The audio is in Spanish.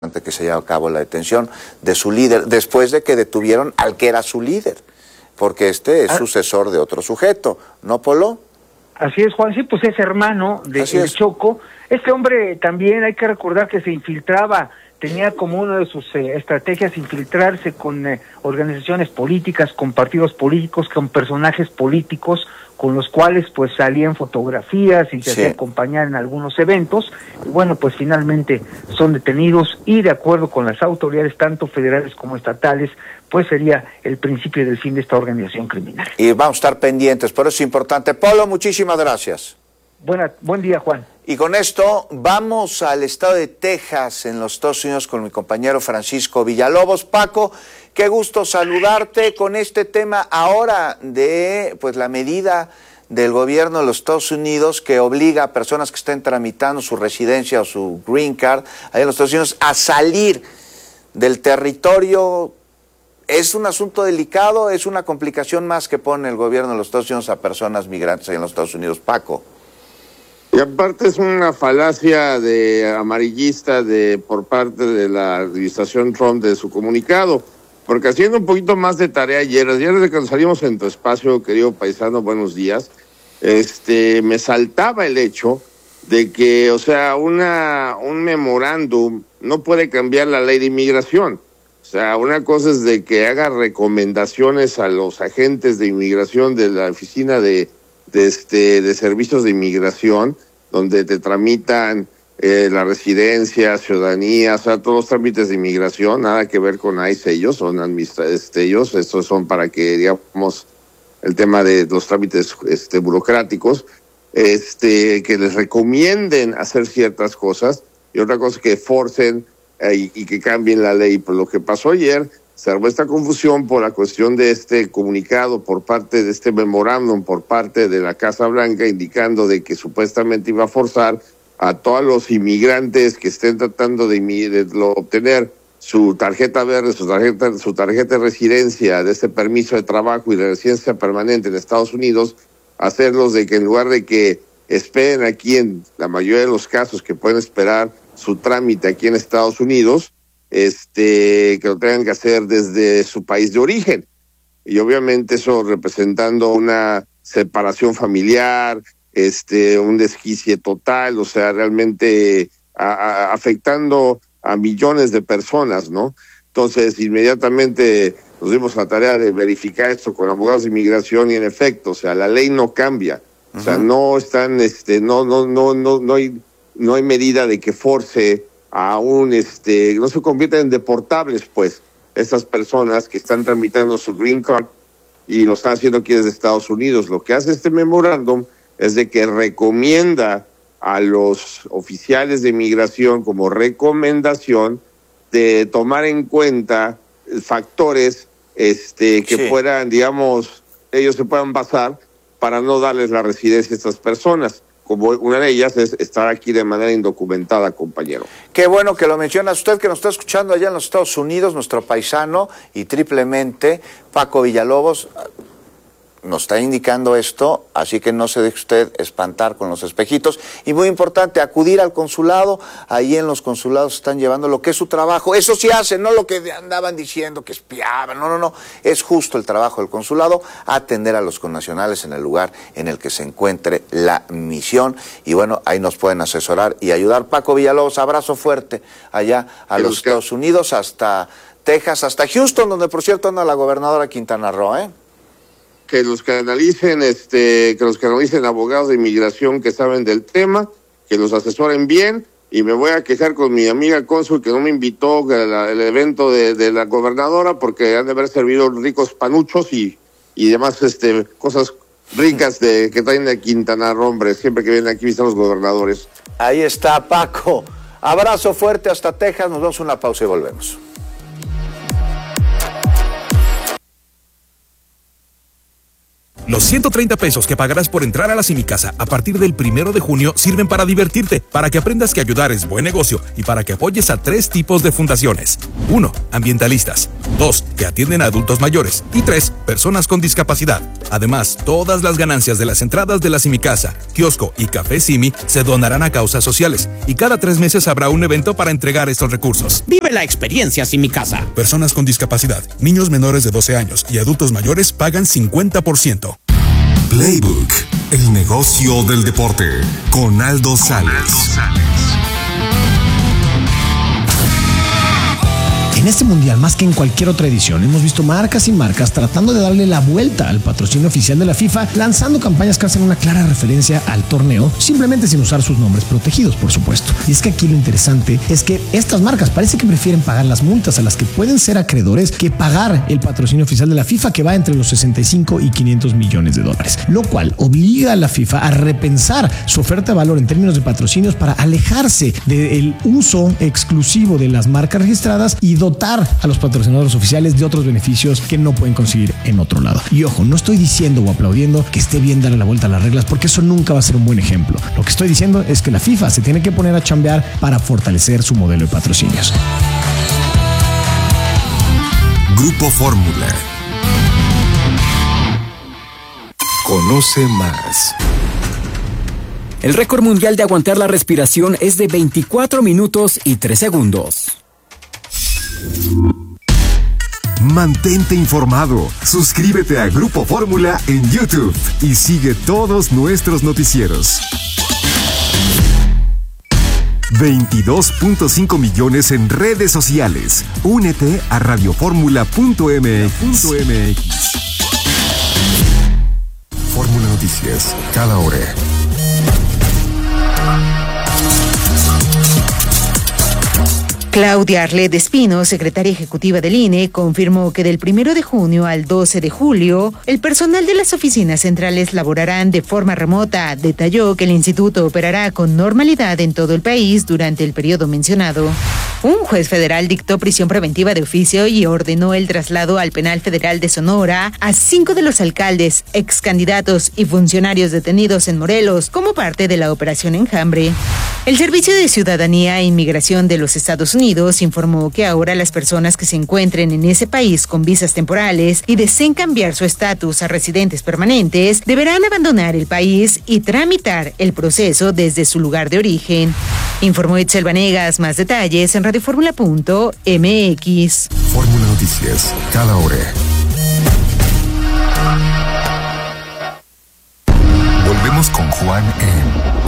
que se llevó a cabo la detención de su líder, después de que detuvieron al que era su líder, porque este es sucesor de otro sujeto, ¿no, Polo? Así es, Juan, sí, pues es hermano de El Choco. Este hombre también hay que recordar que se infiltraba, tenía como una de sus estrategias infiltrarse con organizaciones políticas, con partidos políticos, con personajes políticos, con los cuales pues salían fotografías y se hacía acompañar en algunos eventos. Y bueno, pues finalmente son detenidos y de acuerdo con las autoridades, tanto federales como estatales, pues sería el principio del fin de esta organización criminal. Y vamos a estar pendientes, por eso es importante. Polo, muchísimas gracias. Buen día, Juan. Y con esto vamos al estado de Texas, en los Estados Unidos, con mi compañero Francisco Villalobos. Paco, qué gusto saludarte con este tema ahora de pues la medida del gobierno de los Estados Unidos que obliga a personas que estén tramitando su residencia o su green card allá en los Estados Unidos a salir del territorio. ¿Es un asunto delicado? ¿Es una complicación más que pone el gobierno de los Estados Unidos a personas migrantes allá en los Estados Unidos, Paco? Y aparte es una falacia amarillista por parte de la administración Trump de su comunicado, porque haciendo un poquito más de tarea ayer desde que salimos en tu espacio, querido paisano, buenos días, me saltaba el hecho de que, o sea, un memorándum no puede cambiar la ley de inmigración. O sea, una cosa es de que haga recomendaciones a los agentes de inmigración de la oficina de servicios de inmigración, donde te tramitan la residencia, ciudadanía, o sea, todos los trámites de inmigración, nada que ver con ICE, ellos son ellos, estos son para que, digamos, el tema de los trámites burocráticos, que les recomienden hacer ciertas cosas, y otra cosa que forcen y que cambien la ley. Por lo que pasó ayer, se armó esta confusión por la cuestión de este comunicado por parte de este memorándum por parte de la Casa Blanca indicando de que supuestamente iba a forzar a todos los inmigrantes que estén tratando de obtener su tarjeta verde, su tarjeta de residencia, de este permiso de trabajo y de residencia permanente en Estados Unidos, hacerlos de que en lugar de que esperen aquí en la mayoría de los casos que pueden esperar su trámite aquí en Estados Unidos, que lo tengan que hacer desde su país de origen. Y obviamente eso representando una separación familiar, un desquicie total, o sea, realmente afectando a millones de personas, ¿no? Entonces, inmediatamente nos dimos la tarea de verificar esto con abogados de inmigración y en efecto, o sea, la ley no cambia. O sea, no están, no hay medida de que force aún no se convierten en deportables, pues, estas personas que están tramitando su green card y lo están haciendo aquí desde Estados Unidos. Lo que hace este memorándum es de que recomienda a los oficiales de inmigración como recomendación de tomar en cuenta factores que puedan, digamos, ellos se puedan basar para no darles la residencia a estas personas. Como una de ellas es estar aquí de manera indocumentada, compañero. Qué bueno que lo mencionas usted, que nos está escuchando allá en los Estados Unidos, nuestro paisano, y triplemente, Paco Villalobos, nos está indicando esto, así que no se deje usted espantar con los espejitos. Y muy importante, acudir al consulado. Ahí en los consulados están llevando lo que es su trabajo. Eso sí hacen, no lo que andaban diciendo que espiaban. No. Es justo el trabajo del consulado, atender a los connacionales en el lugar en el que se encuentre la misión. Y bueno, ahí nos pueden asesorar y ayudar. Paco Villalobos, abrazo fuerte allá a los Estados Unidos, hasta Texas, hasta Houston, donde por cierto anda la gobernadora Quintana Roo, que los canalicen, abogados de inmigración que saben del tema, que los asesoren bien, y me voy a quejar con mi amiga cónsul que no me invitó al evento de la gobernadora porque han de haber servido ricos panuchos y demás cosas ricas que traen de Quintana Roo, hombre, siempre que vienen aquí visitan los gobernadores. Ahí está, Paco. Abrazo fuerte hasta Texas, nos damos una pausa y volvemos. Los 130 pesos que pagarás por entrar a la Simicasa a partir del 1 de junio sirven para divertirte, para que aprendas que ayudar es buen negocio y para que apoyes a 3 tipos de fundaciones. 1. Ambientalistas. 2. Que atienden a adultos mayores. Y 3. Personas con discapacidad. Además, todas las ganancias de las entradas de la Simicasa, kiosco y café Simi se donarán a causas sociales. Y cada 3 meses habrá un evento para entregar estos recursos. Vive la experiencia Simicasa. Personas con discapacidad, niños menores de 12 años y adultos mayores pagan 50%. Playbook, el negocio del deporte, con Aldo Sales. En este mundial, más que en cualquier otra edición, hemos visto marcas y marcas tratando de darle la vuelta al patrocinio oficial de la FIFA, lanzando campañas que hacen una clara referencia al torneo, simplemente sin usar sus nombres protegidos, por supuesto. Y es que aquí lo interesante es que estas marcas parece que prefieren pagar las multas a las que pueden ser acreedores que pagar el patrocinio oficial de la FIFA, que va entre los 65 y 500 millones de dólares, lo cual obliga a la FIFA a repensar su oferta de valor en términos de patrocinios para alejarse del uso exclusivo de las marcas registradas y dotar a los patrocinadores oficiales de otros beneficios que no pueden conseguir en otro lado. Y ojo, no estoy diciendo o aplaudiendo que esté bien darle la vuelta a las reglas, porque eso nunca va a ser un buen ejemplo. Lo que estoy diciendo es que la FIFA se tiene que poner a chambear para fortalecer su modelo de patrocinios. Grupo Fórmula. Conoce más. El récord mundial de aguantar la respiración es de 24 minutos y 3 segundos. Mantente informado. Suscríbete a Grupo Fórmula en YouTube y sigue todos nuestros noticieros. 22.5 millones en redes sociales. Únete a radioformula.mx. Fórmula Noticias, cada hora. Claudia Arlet Espino, secretaria ejecutiva del INE, confirmó que del 1 de junio al 12 de julio, el personal de las oficinas centrales laborarán de forma remota. Detalló que el instituto operará con normalidad en todo el país durante el periodo mencionado. Un juez federal dictó prisión preventiva de oficio y ordenó el traslado al Penal Federal de Sonora a 5 de los alcaldes, excandidatos y funcionarios detenidos en Morelos como parte de la Operación Enjambre. El Servicio de Ciudadanía e Inmigración de los Estados Unidos informó que ahora las personas que se encuentren en ese país con visas temporales y deseen cambiar su estatus a residentes permanentes deberán abandonar el país y tramitar el proceso desde su lugar de origen. Informó Itzel Vanegas. Más detalles en radioformula.mx. Fórmula Noticias, cada hora. Volvemos con Juan en